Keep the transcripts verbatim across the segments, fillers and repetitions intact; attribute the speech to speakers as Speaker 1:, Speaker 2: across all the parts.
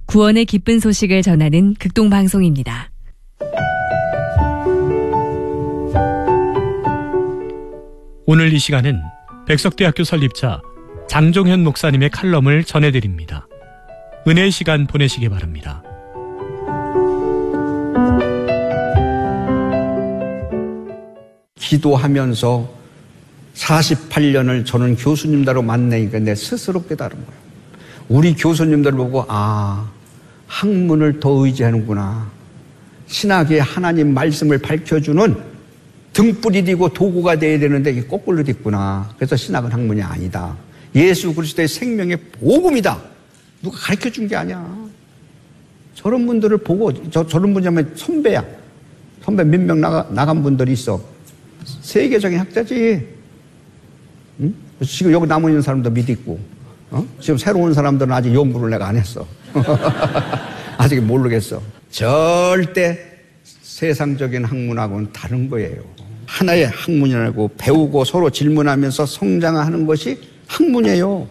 Speaker 1: 구원의 기쁜 소식을 전하는 극동방송입니다.
Speaker 2: 오늘 이 시간은 백석대학교 설립자 장종현 목사님의 칼럼을 전해드립니다. 은혜의 시간 보내시기 바랍니다.
Speaker 3: 기도하면서 사십팔 년을 저는 교수님들로 만나니까 내 스스로 깨달은 거예요. 우리 교수님들 보고 아, 학문을 더 의지하는구나. 신학의 하나님 말씀을 밝혀주는 등불이 되고 도구가 돼야 되는데 이게 거꾸로 됐구나. 그래서 신학은 학문이 아니다. 예수 그리스도의 생명의 복음이다. 누가 가르쳐준 게 아니야. 저런 분들을 보고 저, 저런 분이면 선배야. 선배 몇 명 나가, 나간 분들이 있어. 세계적인 학자지. 응? 지금 여기 남아 있는 사람도 믿고 어? 지금 새로 온 사람들은 아직 연구를 내가 안 했어. 아직 모르겠어. 절대 세상적인 학문하고는 다른 거예요. 하나의 학문이라고 배우고 서로 질문하면서 성장하는 것이 학문이에요.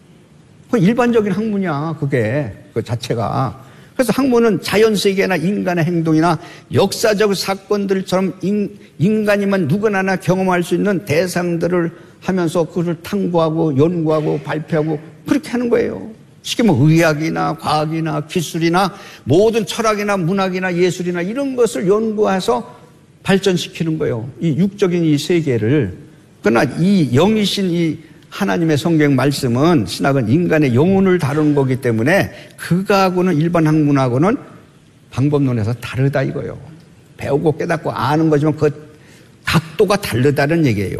Speaker 3: 일반적인 학문이야, 그게. 그 자체가. 그래서 학문은 자연세계나 인간의 행동이나 역사적 사건들처럼 인, 인간이면 누구나 경험할 수 있는 대상들을 하면서 그걸 탐구하고 연구하고 발표하고 그렇게 하는 거예요. 쉽게 뭐 의학이나 과학이나 기술이나 모든 철학이나 문학이나 예술이나 이런 것을 연구해서 발전시키는 거예요. 이 육적인 이 세계를. 그러나 이 영이신 이 하나님의 성경 말씀은 신학은 인간의 영혼을 다루는 거기 때문에 그거하고는 일반 학문하고는 방법론에서 다르다 이거예요. 배우고 깨닫고 아는 거지만 그 각도가 다르다는 얘기예요.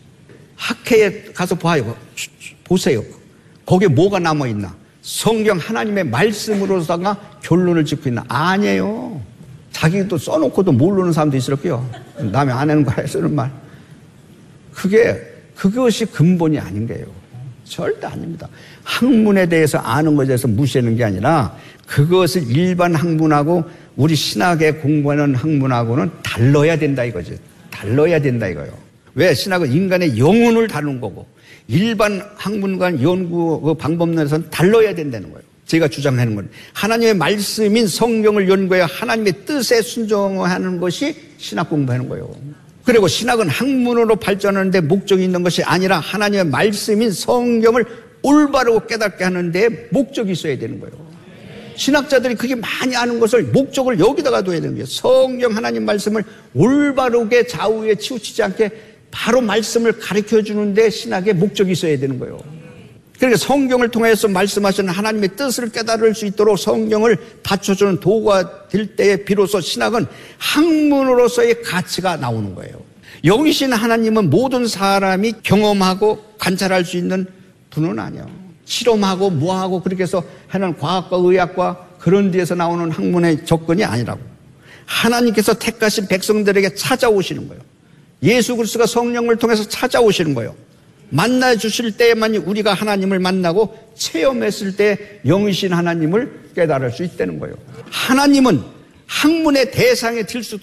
Speaker 3: 학회에 가서 봐요. 보세요. 거기에 뭐가 남아있나? 성경 하나님의 말씀으로다가 결론을 짓고 있나? 아니에요. 자기도 써놓고도 모르는 사람도 있을 거요. 남의 안 하는 거야 쓰는 말. 그게 그것이 근본이 아닌 거예요. 절대 아닙니다. 학문에 대해서 아는 것에 대해서 무시하는 게 아니라 그것을 일반 학문하고 우리 신학에 공부하는 학문하고는 달라야 된다 이거죠. 달라야 된다 이거예요. 왜? 신학은 인간의 영혼을 다루는 거고 일반 학문과 연구 그 방법론에서는 달라야 된다는 거예요. 제가 주장하는 건 하나님의 말씀인 성경을 연구해야 하나님의 뜻에 순종하는 것이 신학 공부하는 거예요. 그리고 신학은 학문으로 발전하는 데 목적이 있는 것이 아니라 하나님의 말씀인 성경을 올바르고 깨닫게 하는 데 목적이 있어야 되는 거예요. 신학자들이 그게 많이 아는 것을 목적을 여기다가 둬야 되는 거예요. 성경 하나님 말씀을 올바르게 좌우에 치우치지 않게 바로 말씀을 가르쳐 주는데 신학의 목적이 있어야 되는 거예요. 그러니까 성경을 통해서 말씀하시는 하나님의 뜻을 깨달을 수 있도록 성경을 받쳐주는 도구가 될 때에 비로소 신학은 학문으로서의 가치가 나오는 거예요. 영이신 하나님은 모든 사람이 경험하고 관찰할 수 있는 분은 아니에요. 실험하고 뭐하고 그렇게 해서 하는 과학과 의학과 그런 데에서 나오는 학문의 접근이 아니라고. 하나님께서 택하신 백성들에게 찾아오시는 거예요. 예수 그리스도가 성령을 통해서 찾아오시는 거예요. 만나 주실 때에만 우리가 하나님을 만나고 체험했을 때 영이신 하나님을 깨달을 수 있다는 거예요. 하나님은 학문의 대상에 들 수도